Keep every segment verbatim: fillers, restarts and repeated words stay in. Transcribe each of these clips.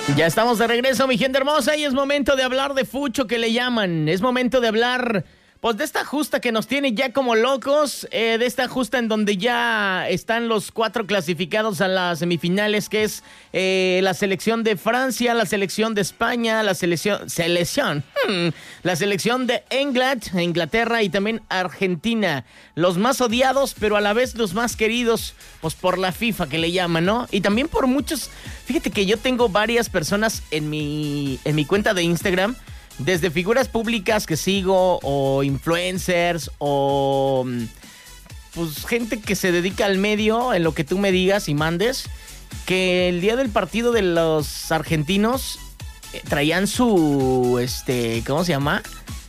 Ya estamos de regreso, mi gente hermosa, y es momento de hablar de fucho, que le llaman. Es momento de hablar, pues, de esta justa que nos tiene ya como locos, eh, de esta justa en donde ya están los cuatro clasificados a las semifinales, que es eh, la selección de Francia, la selección de España, la selección, selección, hmm, la selección de England, Inglaterra y también Argentina. Los más odiados, pero a la vez los más queridos, pues por la FIFA, que le llaman, ¿no? Y también por muchos. Fíjate que yo tengo varias personas en mi, en mi cuenta de Instagram, desde figuras públicas que sigo, o influencers, o pues gente que se dedica al medio, en lo que tú me digas y mandes, que el día del partido de los argentinos eh, traían su, este, ¿cómo se llama?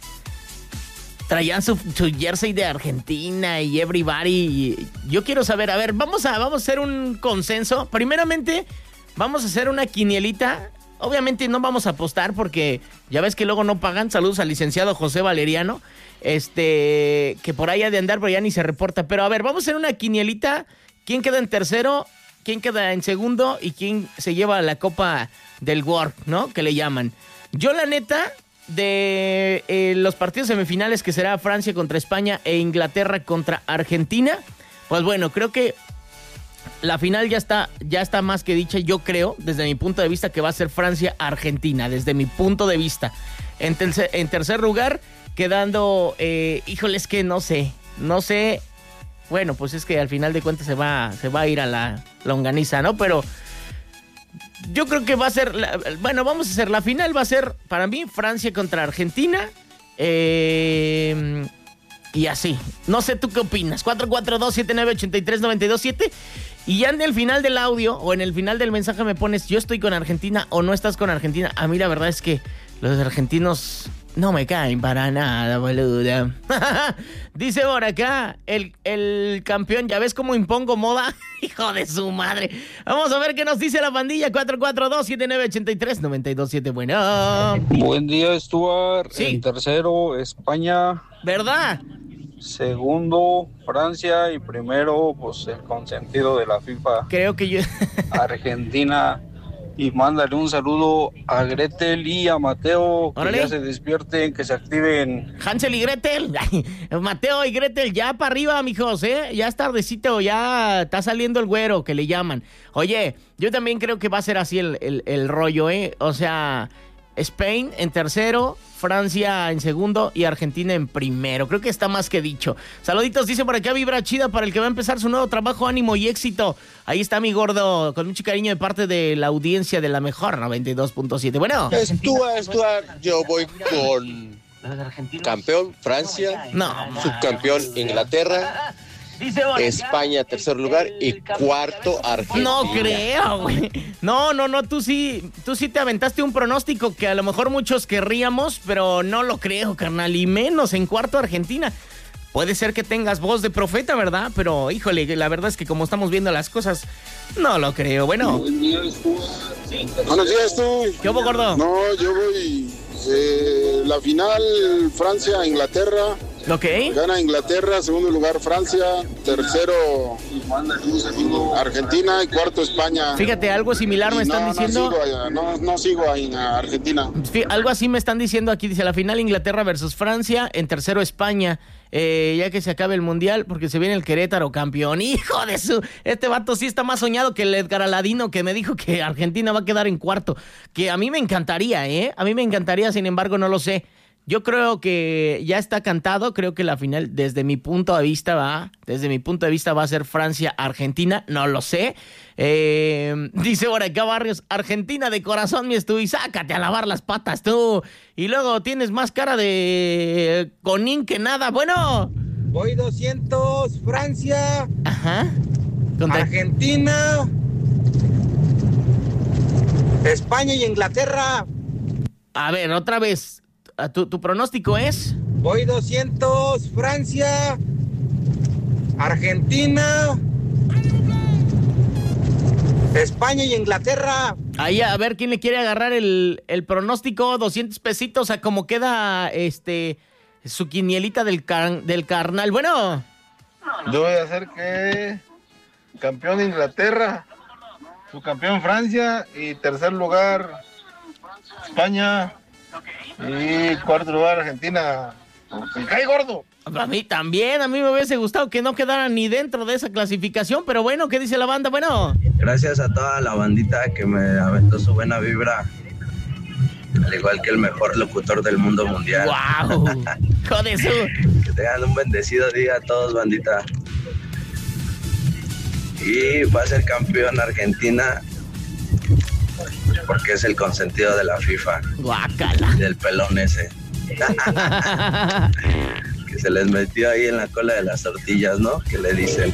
Traían su, su jersey de Argentina y everybody. Y yo quiero saber, a ver, vamos a, vamos a hacer un consenso. Primeramente, vamos a hacer una quinielita. Obviamente no vamos a apostar porque ya ves que luego no pagan. Saludos al licenciado José Valeriano, este, que por ahí ha de andar, pero ya ni se reporta. Pero a ver, vamos a hacer una quinielita. ¿Quién queda en tercero? ¿Quién queda en segundo? ¿Y quién se lleva la Copa del World, ¿no? Que le llaman. Yo, la neta, de eh, los partidos semifinales, que será Francia contra España e Inglaterra contra Argentina, pues bueno, creo que la final ya está, ya está más que dicha. Yo creo, desde mi punto de vista, que va a ser Francia-Argentina, desde mi punto de vista. En, tercer, en tercer lugar, quedando, eh, híjole, es que no sé, no sé. Bueno, pues es que al final de cuentas se va, se va a ir a la longaniza, ¿no? Pero yo creo que va a ser, la, bueno, vamos a hacer, la final va a ser, para mí, Francia contra Argentina. Eh... Y así. No sé, ¿tú qué opinas? cuatro cuatro dos, siete nueve ocho tres, nueve dos siete. Y ya en el final del audio o en el final del mensaje me pones, yo estoy con Argentina o no estás con Argentina. A mí la verdad es que los argentinos no me caen para nada, boluda. Dice por acá el, el campeón, ¿ya ves cómo impongo moda? Hijo de su madre. Vamos a ver qué nos dice la pandilla. cuatro cuatro dos, siete nueve ocho tres, nueve dos siete. Bueno. Buen día, Stuart. Sí. En tercero, España. ¿Verdad? Segundo, Francia. Y primero, pues el consentido de la FIFA, Creo que yo... Argentina. Y mándale un saludo a Gretel y a Mateo, que Órale. ya se despierten, que se activen. Hansel y Gretel. Mateo y Gretel, ya para arriba, mijos, ¿eh? Ya es tardecito, ya está saliendo el güero, que le llaman. Oye, yo también creo que va a ser así el, el, el rollo, ¿eh? O sea, Spain en tercero, Francia en segundo y Argentina en primero. Creo que está más que dicho. Saluditos, dice por acá, vibra chida para el que va a empezar su nuevo trabajo, ánimo y éxito. Ahí está mi gordo, con mucho cariño de parte de la audiencia de la mejor noventa y dos punto siete. Bueno. Stuart, Stuart, yo voy con campeón Francia, No. subcampeón Inglaterra, España tercer lugar y cuarto Argentina. No creo, güey. No, no, no, tú sí, tú sí te aventaste un pronóstico que a lo mejor muchos querríamos, pero no lo creo, carnal, y menos en cuarto Argentina. Puede ser que tengas voz de profeta, ¿verdad? Pero, híjole, la verdad es que como estamos viendo las cosas, no lo creo. Bueno. Buenos días, tú. ¿Qué hubo, gordo? No, yo voy eh, la final Francia-Inglaterra. Ok. Gana Inglaterra, segundo lugar Francia, tercero Argentina y cuarto España. Fíjate, algo similar me Y están no, diciendo. No sigo, allá, no, no sigo ahí en Argentina. Fí- Algo así me están diciendo aquí, dice la final Inglaterra versus Francia, en tercero España, eh, ya que se acabe el Mundial, porque se viene el Querétaro campeón. Hijo de su... Este vato sí está más soñado que el Edgar Aladino, que me dijo que Argentina va a quedar en cuarto, que a mí me encantaría, ¿eh? A mí me encantaría, sin embargo no lo sé. Yo creo que ya está cantado, creo que la final, desde mi punto de vista, va, desde mi punto de vista va a ser Francia-Argentina, no lo sé. Eh, dice por acá Barrios, Argentina de corazón, mi estu, y sácate a lavar las patas tú. Y luego tienes más cara de conín que nada, bueno. Voy doscientos, Francia. Ajá. Contra... Argentina. España y Inglaterra. A ver, otra vez. ¿Tu, tu pronóstico es? Voy doscientos, Francia, Argentina, España y Inglaterra. Ahí a ver quién le quiere agarrar el, el pronóstico, doscientos pesitos a como queda este su quinielita del, car, del carnal. Bueno. Yo voy a hacer que campeón Inglaterra, subcampeón Francia y tercer lugar España. Y cuarto lugar, Argentina. ¡Me cae gordo! A mí también, a mí me hubiese gustado que no quedara ni dentro de esa clasificación, pero bueno, ¿qué dice la banda? Bueno. Gracias a toda la bandita que me aventó su buena vibra, al igual que el mejor locutor del mundo mundial. ¡Wow! ¡Joder, su! Que tengan un bendecido día a todos, bandita. Y va a ser campeón Argentina porque es el consentido de la FIFA. ¡Guácala! Del pelón ese. Que se les metió ahí en la cola de las tortillas, ¿no? Que le dicen.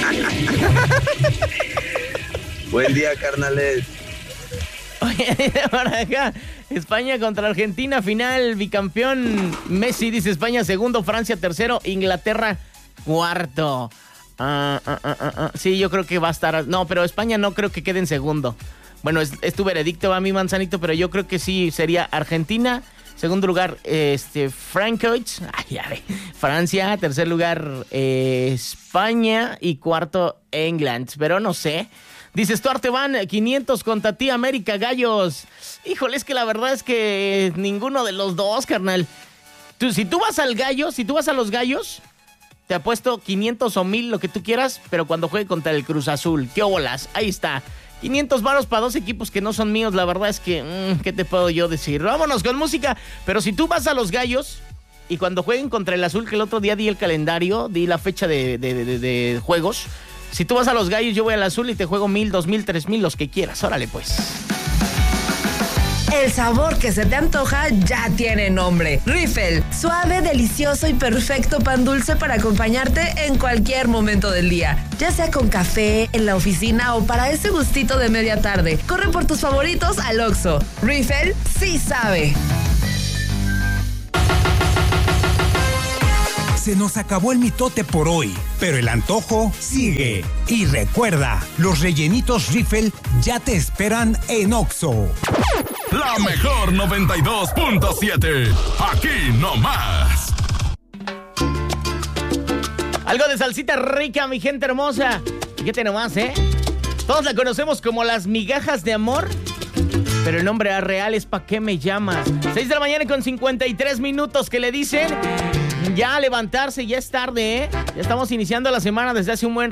Buen día, carnales. Oye, por acá, España contra Argentina, final, bicampeón Messi, dice España segundo, Francia tercero, Inglaterra cuarto. Uh, uh, uh, uh, uh. Sí, yo creo que va a estar... No, pero España no creo que quede en segundo. Bueno, es, es tu veredicto, va mi Manzanito, pero yo creo que sí sería Argentina, segundo lugar, este, Francois, ay, ay, Francia, tercer lugar, eh, España y cuarto, England. Pero no sé. Dice Stuart Van, quinientos contra ti, América Gallos. Híjole, es que la verdad es que ninguno de los dos, carnal. Tú, si tú vas al Gallo, si tú vas a los Gallos, te apuesto quinientos o mil, lo que tú quieras, pero cuando juegue contra el Cruz Azul. ¡Qué óbolas! Ahí está. quinientos varos para dos equipos que no son míos. La verdad es que, mmm, ¿qué te puedo yo decir? Vámonos con música. Pero si tú vas a los Gallos y cuando jueguen contra el Azul, que el otro día di el calendario, di la fecha de, de, de, de juegos. Si tú vas a los Gallos, yo voy al Azul y te juego mil, dos mil, tres mil, los que quieras. Órale, pues. El sabor que se te antoja ya tiene nombre. Riffel, suave, delicioso y perfecto pan dulce para acompañarte en cualquier momento del día. Ya sea con café, en la oficina o para ese gustito de media tarde. Corre por tus favoritos al Oxxo. Riffel sí sabe. Se nos acabó el mitote por hoy, pero el antojo sigue. Y recuerda, los rellenitos Riffel ya te esperan en Oxxo. La mejor noventa y dos punto siete. Aquí nomás. Algo de salsita rica, mi gente hermosa. Fíjate nomás, ¿eh? Todos la conocemos como las migajas de amor, pero el nombre real es ¿Pa' qué me llamas? seis de la mañana con cincuenta y tres minutos que le dicen... Ya a levantarse, ya es tarde, ¿eh? Ya estamos iniciando la semana desde hace un buen